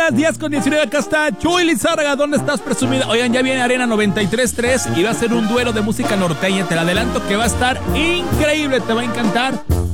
días, 10:19, acá está Chuy Lizárraga, ¿dónde estás, presumida? Oigan, ya viene Arena 93.3 y va a ser un duelo de música norteña, te la adelanto que va a estar increíble, te va a encantar.